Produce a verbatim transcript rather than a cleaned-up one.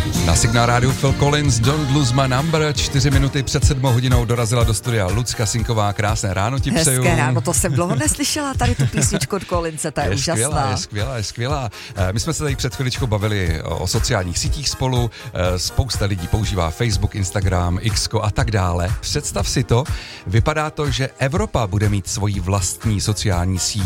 Na Signál rádiu Phil Collins, Don't Lose My Number, čtyři minuty před sedmou hodinou dorazila do studia Lucka Sinková. Krásné ráno ti přeju. Hezké ráno, to jsem dlouho neslyšela, tady tu písničku od Collinse, ta je, je úžasná. Skvělá, je skvělá, je skvělá. My jsme se tady před chviličkou bavili o sociálních sítích spolu, spousta lidí používá Facebook, Instagram, Xko a tak dále. Představ si to, vypadá to, že Evropa bude mít svoji vlastní sociální síť